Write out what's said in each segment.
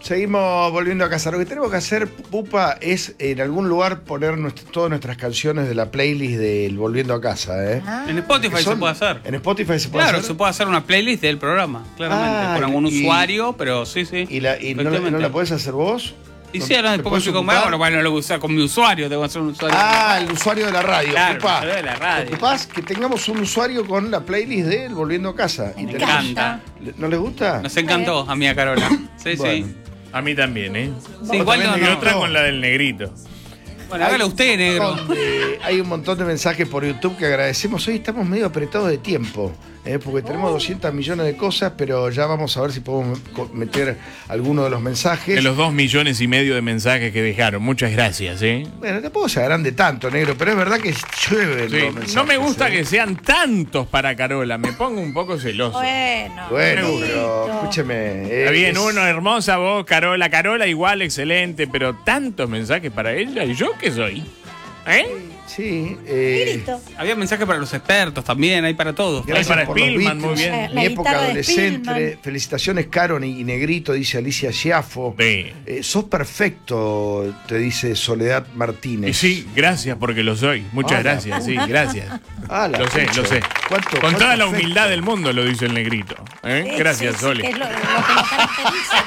Seguimos volviendo a casa. Lo que tenemos que hacer, Pupa, es en algún lugar poner todas nuestras canciones de la playlist del Volviendo a Casa. En Spotify se puede hacer. En Spotify se puede hacer. Claro, se puede hacer una playlist del programa, claramente. Con algún usuario, pero sí. ¿Y no la podés hacer vos? Y sí, ahora después yo bueno, lo voy a usar con mi usuario, tengo que hacer un usuario. El usuario de la radio. Claro, Pupa. el usuario de la radio. Lo que pasa es que tengamos un usuario con la playlist de Volviendo a Casa. Me encanta. ¿No les gusta? Nos encantó a mí, a Carola. Sí, Bueno. sí. A mí también, ¿eh? Sí, igual Y no. otra con la del negrito. Bueno, hágalo usted, negro. Hay un montón de mensajes por YouTube que agradecemos. Hoy estamos medio apretados de tiempo, porque tenemos 200 millones de cosas, pero ya vamos a ver si podemos meter alguno de los mensajes. De los 2,5 millones de mensajes que dejaron. Muchas gracias, ¿eh? Bueno, tampoco se agrande tanto, negro, pero es verdad que llueven Sí. los mensajes. No me gusta que sean tantos para Carola. Me pongo un poco celoso. Bueno, Bueno, pero escúcheme. Está bien, uno, hermosa voz, Carola. Carola igual, excelente, pero tantos mensajes para ella. ¿Y yo qué soy? Sí. Había mensajes para los expertos también, hay para todos. Gracias para por los Spillman, Beatles. muy bien. Mi época guitarra de adolescente. Spillman. Felicitaciones, Caro y Negrito, dice Alicia Schiaffo. Sí. Sos perfecto, te dice Soledad Y Martínez. sí, gracias porque lo soy. Muchas gracias, sí, gracias. La Sé. ¿Cuánto Con toda la afecto? humildad del mundo lo dice el negrito. Gracias, Sí, Sole. que es lo que lo caracteriza.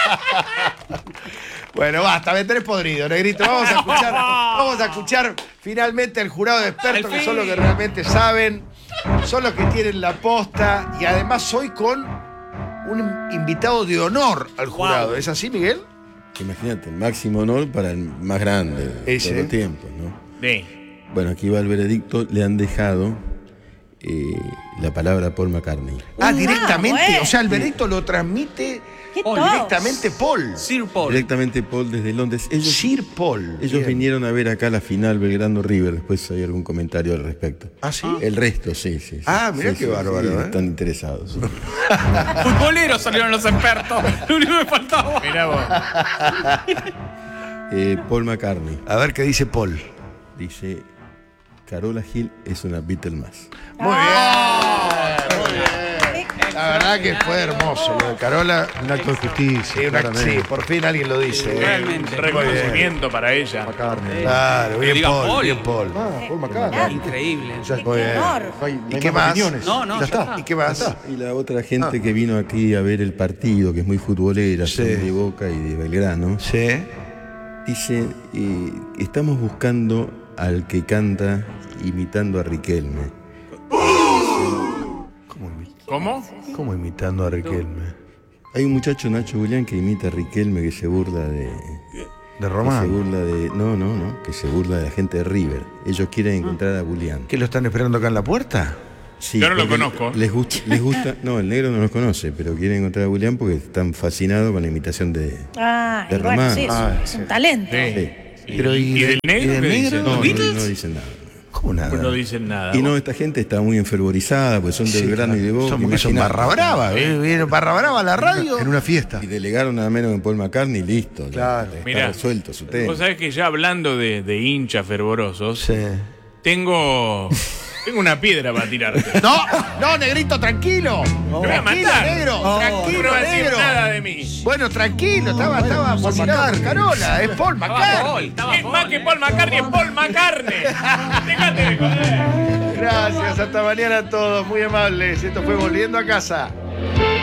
Bueno, basta, me tenés podrido, Negrito. Vamos a escuchar finalmente al jurado de expertos, que son los que realmente saben, son los que tienen la posta, y además hoy con un invitado de honor al jurado. Wow. ¿Es así, Miguel? Imagínate, el máximo honor para el más grande de Ese. todos los tiempos, ¿no? Sí. Bueno, aquí va el veredicto, le han dejado la palabra a Paul McCartney. Directamente. bueno. O sea, el veredicto lo transmite ¿Qué Oh, tos? directamente Paul. Sir Paul. Directamente Paul desde Londres. Sir Paul. Ellos Bien. vinieron a ver acá la final Belgrano River, después hay algún comentario al respecto. ¿Ah, sí? El resto, sí. Mirá qué bárbaro, Están interesados. Sí. Futboleros salieron los expertos. Lo único que faltaba. Mirá vos. Paul McCartney A ver qué dice Paul. dice, Carola Gil es una Beatle más. Muy bien. Muy bien. La verdad que fue hermoso lo de Carola. Un acto de justicia. Sí, por fin alguien lo dice. Realmente. Reconocimiento para ella. McCartney. Claro, bien diga Paul, Paul. bien Paul. Paul McCartney. Increíble. Ya, Qué Muy bien. honor. no hay, no ¿Y hay qué más más? opiniones. No, ya está. ¿Y qué más? Y la otra gente que vino aquí a ver el partido, que es muy futbolera, Sí. son de Boca y de Belgrano, Sí. dice, estamos buscando al que canta imitando a Riquelme. ¿Cómo imitando a Riquelme? Hay un muchacho, Nacho Julián, que imita a Riquelme, que se burla de... ¿De Que se Román? burla de... No, que se burla de la gente de River. Ellos quieren encontrar a Julián. ¿Qué lo están esperando acá en la puerta? Sí, Yo no lo porque conozco. Les gusta... No, el negro no los conoce, pero quieren encontrar a Julián porque están fascinados con la imitación de... De Bueno, Román. sí, es un talento. Sí. Pero ¿Y del negro qué dicen? No, ¿Los no Beatles? dicen nada. ¿Cómo nada? No dicen nada. Y no, esta gente está muy enfervorizada, pues son de Sí, Belgrano y de Boca. Son porque son imaginate. barra brava. Viene barra brava a la radio. En una fiesta. Y delegaron nada menos que Paul McCartney, listo. Claro. Está Mirá. resuelto su tema. Vos sabés que ya hablando de hinchas fervorosos, Sí. tengo una piedra para tirarte. No, Negrito, tranquilo. Te voy a Tranquilo, matar. negro. No Tranquilo, va a decir negro. nada de mí. Bueno, tranquilo, estaba fascinado con Carola. Es Paul McCartney. Es más que Paul McCartney, es Paul McCartney. Déjate de joder. Gracias, hasta mañana a todos, muy amables. Esto fue Volviendo a Casa.